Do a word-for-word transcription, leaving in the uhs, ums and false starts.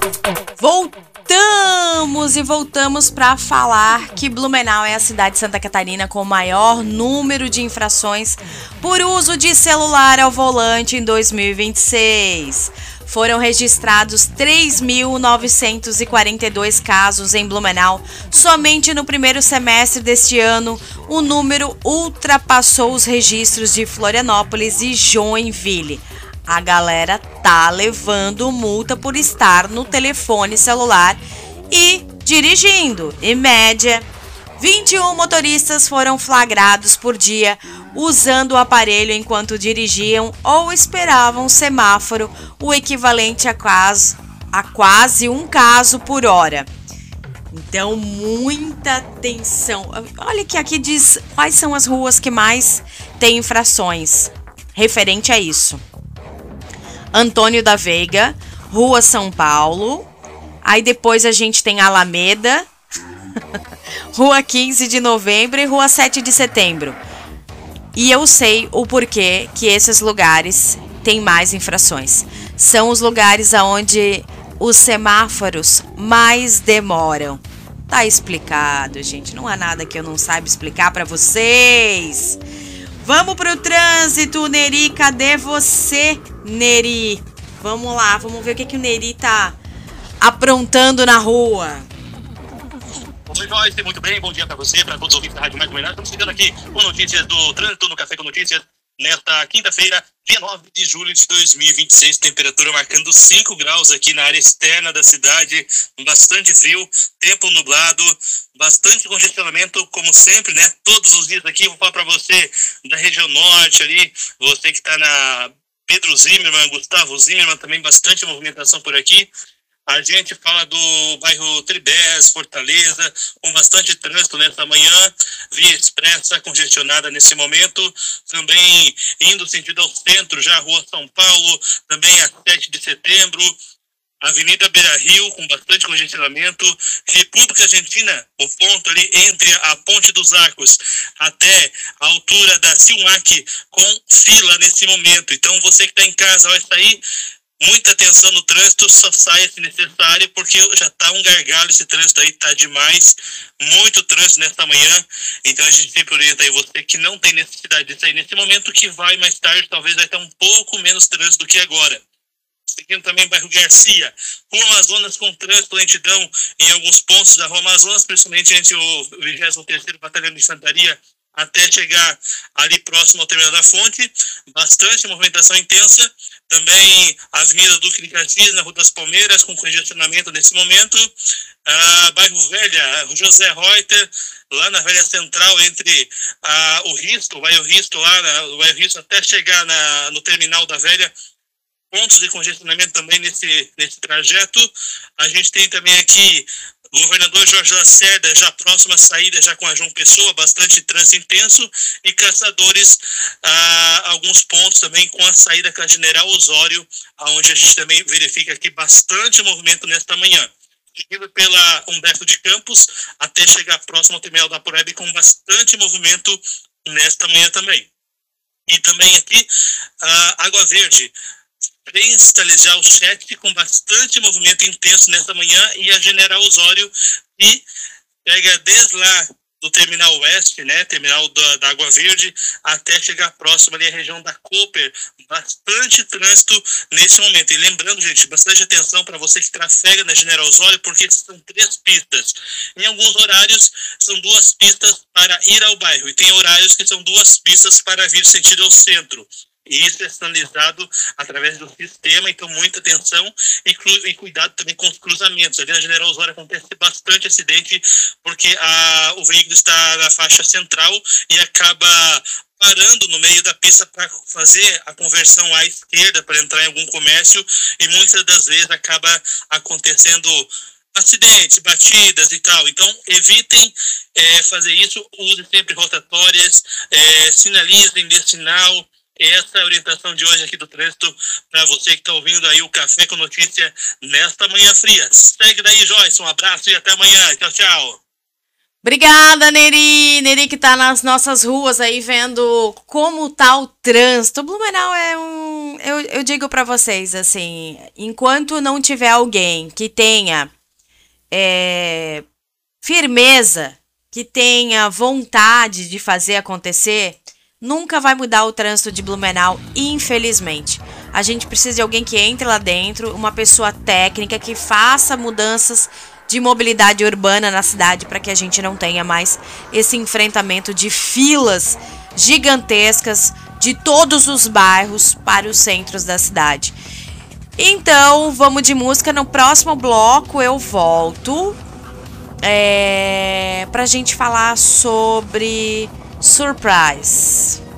Voltamos e voltamos para falar que Blumenau é a cidade de Santa Catarina com o maior número de infrações por uso de celular ao volante em dois mil e vinte e seis. Foram registrados três mil novecentos e quarenta e dois casos em Blumenau. Somente no primeiro semestre deste ano, o número ultrapassou os registros de Florianópolis e Joinville. A galera tá levando multa por estar no telefone celular e dirigindo. Em média, vinte e um motoristas foram flagrados por dia usando o aparelho enquanto dirigiam ou esperavam semáforo, o equivalente a quase, a quase um caso por hora. Então, muita atenção. Olha que aqui diz quais são as ruas que mais têm infrações referente a isso. Antônio da Veiga, Rua São Paulo. Aí depois a gente tem Alameda, Rua quinze de Novembro e Rua sete de Setembro. E eu sei o porquê que esses lugares têm mais infrações. São os lugares onde os semáforos mais demoram. Tá explicado, gente. Não há nada que eu não saiba explicar para vocês. Vamos pro trânsito, Neri. Cadê você, Neri? Vamos lá, vamos ver o que, que o Neri tá aprontando na rua. Oi, Joyce, muito bem, bom dia pra você, pra todos os ouvintes da Rádio Mais Blumenau. Estamos chegando aqui com notícias do trânsito no Café com Notícias nesta quinta-feira, dia nove de julho de dois mil e vinte e seis. Temperatura marcando cinco graus aqui na área externa da cidade, bastante frio, tempo nublado, bastante congestionamento, como sempre, né? Todos os dias aqui, vou falar pra você da região norte ali, você que tá na Pedro Zimmermann, Gustavo Zimmermann, também bastante movimentação por aqui. A gente fala do bairro Tribés, Fortaleza, com bastante trânsito nessa manhã, via expressa congestionada nesse momento, também indo sentido ao centro, já a Rua São Paulo, também a sete de setembro, Avenida Beira Rio, com bastante congestionamento, República Argentina, o ponto ali entre a Ponte dos Arcos até a altura da Silmac, com fila nesse momento. Então você que está em casa vai sair, muita atenção no trânsito, só saia se necessário, porque já tá um gargalo, esse trânsito aí tá demais, muito trânsito nesta manhã, então a gente sempre orienta aí você que não tem necessidade de sair nesse momento, que vai mais tarde, talvez vai estar um pouco menos trânsito do que agora. Seguindo também bairro Garcia, Rua Amazonas com trânsito, lentidão em alguns pontos da Rua Amazonas, principalmente entre o vigésimo terceiro Batalhão de Infantaria até chegar ali próximo ao terminal da Fonte, bastante movimentação intensa. Também a Avenida Duque de Caxias, na Rua das Palmeiras, com congestionamento nesse momento. Ah, bairro Velha, José Reuter, lá na Velha Central, entre ah, o Risto, o bairro Risto, lá na, o bairro Risto até chegar na, no terminal da Velha, pontos de congestionamento também nesse, nesse trajeto. A gente tem também aqui Governador Jorge Lacerda, já próxima saída, já com a João Pessoa, bastante trânsito intenso, e Caçadores, ah, alguns pontos também com a saída com a General Osório, onde a gente também verifica aqui bastante movimento nesta manhã. Seguindo pela Humberto de Campos, até chegar próximo ao terminal da Poreb, com bastante movimento nesta manhã também. E também aqui, ah, Água Verde, Prensa já o chat com bastante movimento intenso nessa manhã, e a General Osório, que pega desde lá do Terminal Oeste, né, terminal da, da Água Verde, até chegar próximo ali à região da Cooper, bastante trânsito nesse momento. E lembrando, gente, bastante atenção para você que trafega na General Osório, porque são três pistas. Em alguns horários, são duas pistas para ir ao bairro, e tem horários que são duas pistas para vir sentido ao centro. E isso é sinalizado através do sistema, então muita atenção e, e cuidado também com os cruzamentos. Ali na General Osório acontece bastante acidente, porque a, o veículo está na faixa central e acaba parando no meio da pista para fazer a conversão à esquerda para entrar em algum comércio, e muitas das vezes acaba acontecendo acidentes, batidas e tal. Então evitem é, fazer isso, use sempre rotatórias, é, sinalizem de sinal. Essa é a orientação de hoje aqui do trânsito para você que está ouvindo aí o Café com Notícia nesta manhã fria. Segue daí, Joyce. Um abraço e até amanhã. Tchau, tchau. Obrigada, Neri. Neri que tá nas nossas ruas aí vendo como tá o trânsito. Blumenau é um... Eu, eu digo pra vocês, assim, enquanto não tiver alguém que tenha é, firmeza, que tenha vontade de fazer acontecer, nunca vai mudar o trânsito de Blumenau, infelizmente. A gente precisa de alguém que entre lá dentro, uma pessoa técnica que faça mudanças de mobilidade urbana na cidade para que a gente não tenha mais esse enfrentamento de filas gigantescas de todos os bairros para os centros da cidade. Então, vamos de música. No próximo bloco eu volto é, pra gente falar sobre Surprise.